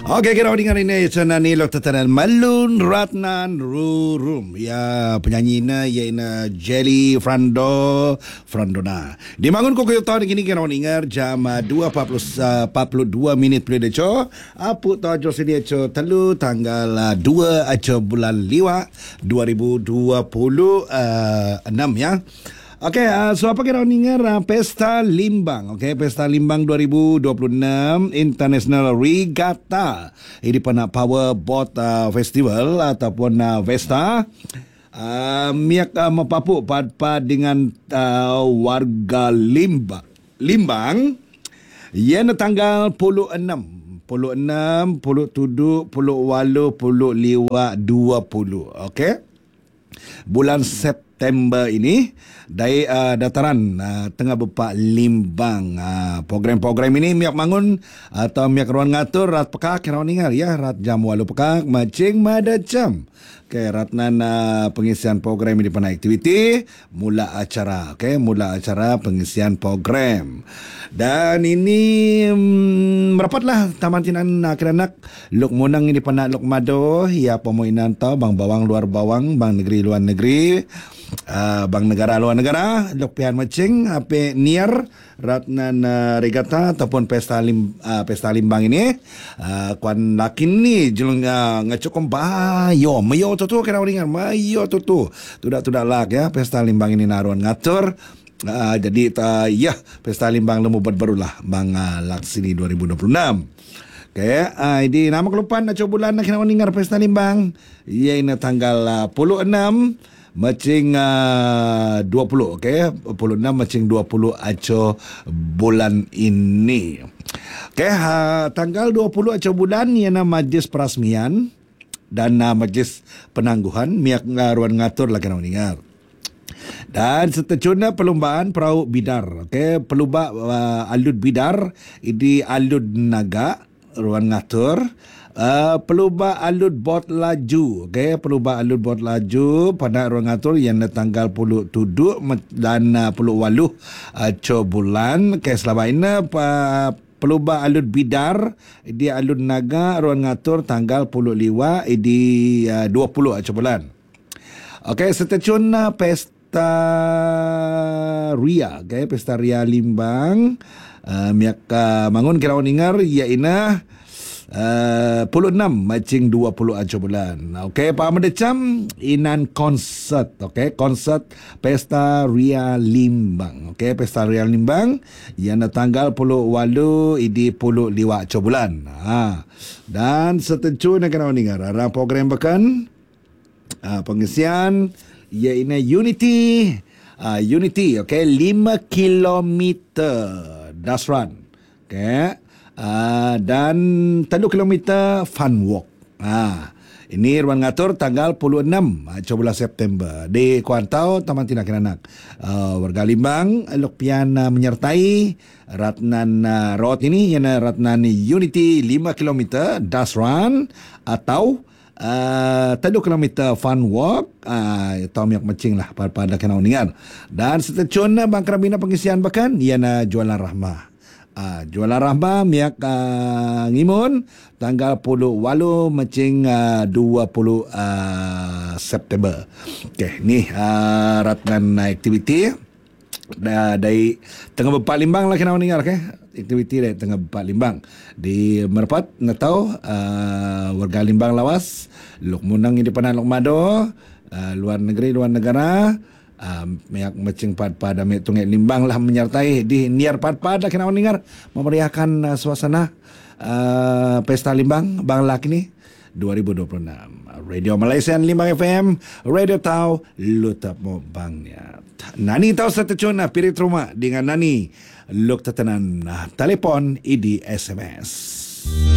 Okey, kita dengar ini Nani Lok Tatanan Malun Ratnan Rurum. Ya, penyanyi ia Jelly Frandona. Dibangun ko kayo tahun ini kita dengar jam 2.42 minit pelih deco. Apu tahu sedia co telu tanggal 2 bulan Liwa 2026 ya. Okey, so apa kita dengar Pesta Limbang. Okey, Pesta Limbang 2026 International Regatta. Ini pernah Power Boat Festival ataupun Vesta. Miak mapapuk padpa dengan warga Limbang. Yang tanggal 26, Pulau Tuduk, Pulau Walu, Pulau Liwa 20. Okey. Bulan September ini dari dataran tengah bepak Limbang. Program-program ini miak bangun atau miak ruang ngatur rat pekak kira ningal ya, rat jam 8 pekak macing mada jam. Okey, ratnan pengisian program ini pada aktiviti mula acara. Okey, mula acara pengisian program. Dan ini merapatlah Taman Tinan Keranak Luk Munang ini pada Luk Mado ya pemoinan tau bang bawang luar bawang, bang negeri luar negeri, bang negara luar negara, Luk Pian Macing ape niar ratnan regatta ataupun pesta limbang ini kuan lakin ni julung ngacukum bayo mayo tu kena ringan mayo tu tudak lak ya pesta limbang ini naruan ngatur. Jadi ya pesta limbang lemu barulah bang lak sini 2026. Okey, ini nama kelupaan nak bulan nak kena dengar pesta limbang. Ia ini tanggal 16 macing 20. Okey, 26 macing 20 aco bulan ini. Okey, tanggal 20 aco bulan iana majlis perasmian dan majlis penangguhan miak ruan ngatur lah kena dengar. Dan seterusnya perlombaan perahu bidar. Okey, pelumba alud bidar ini alud naga ruang ngatur. Pelumba alud bot laju. Okey, pelumba alud bot laju pada ruang ngatur yang tanggal 10 Tuduk dan 10 Waluh bulan. Okey, selama ini pelumba alud bidar di alud naga ruang ngatur tanggal 10 Liwa di 20 bulan. Okey, seterusnya pesta Ria, okay? Pesta Ria Limbang. Miak mangun kira dengar ia ina 16 macing 20 aja bulan. Okey, Pak Medecam inan konsert, okey, konsert Pesta Ria Limbang. Okey, Pesta Ria Limbang yang tanggal 10 Walu idi 10 Liwa aja bulan. Dan seterusnya kira dengar ada program bekan pengisian ia ini Unity, okey, 5 kilometer das run, okey, dan 3 kilometer fun walk. Ini ruang ngatur tanggal 26 bulan September di Kuantau Taman Tinan Keranak. Warga Limbang Lok Pian menyertai ratnan road ini yang ratnan Unity 5 kilometer das run atau 3 kilometer fun walk. Tahu miak macing lah pada kena uningan. Dan seterusnya Bang Kerabina pengisian bahkan iana jualan rahmah. Jualan rahmah miak ngimun tanggal 10 Walu macing 20 September. Okey, ni ratnan aktiviti dari tengah bepak Limbang lah kena uningan, okey. Aktiviti dari tengah bepak Limbang di Merpat nak tahu warga Limbang lawas Luk Munang di depan Luk Mado, luar negeri luar negara, miak macing pada mek tungai Limbang lah menyertai di niar pada kena dengar memeriahkan suasana Pesta Limbang Bang Lak ini 2026. Radio Malaysia Limbang FM, Radio Tahu Lutap Mo Bangnya. Nani tahu seterusnya pirit rumah dengan Nani Luk Tatanan telefon idi SMS.